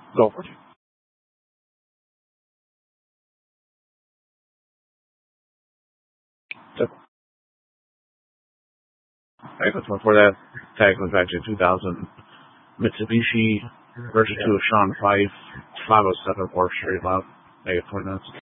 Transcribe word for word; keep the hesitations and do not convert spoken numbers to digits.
Go for it. So, I guess before that, tag goes back to two thousand Mitsubishi version two of Sean Fife, five oh seven Warp Street Loud, negative twenty minutes.